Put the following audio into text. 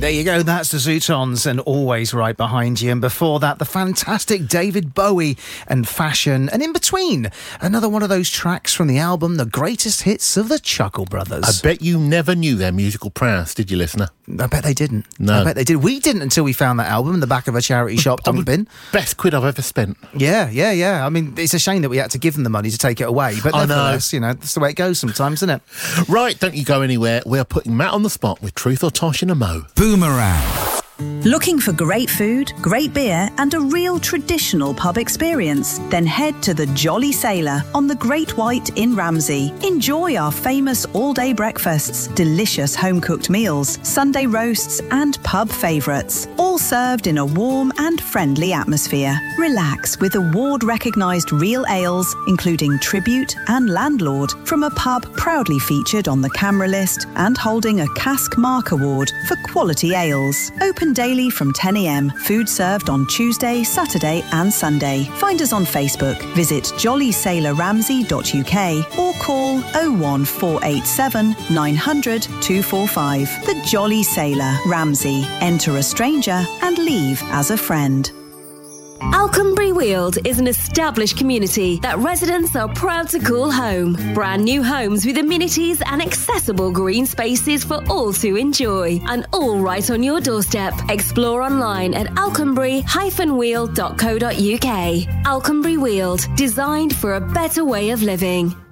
There you go, that's the Zootons and Always Right Behind You. And before that, the fantastic David Bowie and Fashion. And in between, another one of those tracks from the album The Greatest Hits of the Chuckle Brothers. I bet you never knew their musical prowess, did you, listener? I bet they didn't. No. I bet they did. We didn't until we found that album in the back of a charity shop dump bin. Best quid I've ever spent. Yeah. I mean, it's a shame that we had to give them the money to take it away. But nevertheless, you know, that's the way it goes sometimes, isn't it? Right, don't you go anywhere. We're putting Matt on the spot with Truth or Tosh in a Mo. Boomerang. Looking for great food, great beer and a real traditional pub experience? Then head to the Jolly Sailor on the Great White in Ramsey. Enjoy our famous all-day breakfasts, delicious home-cooked meals, Sunday roasts and pub favourites, all served in a warm and friendly atmosphere. Relax with award-recognised real ales, including Tribute and Landlord, from a pub proudly featured on the Camera List and holding a Cask Mark Award for quality ales. Open daily from 10 a.m. Food served on Tuesday, Saturday and Sunday. Find us on Facebook. Visit jollysailorramsey.uk or call 01487 900 245. The Jolly Sailor, Ramsey. Enter a stranger and leave as a friend. Alconbury Weald is an established community that residents are proud to call home. Brand new homes with amenities and accessible green spaces for all to enjoy. And all right on your doorstep. Explore online at alconbury-weald.co.uk. Alconbury Weald, designed for a better way of living.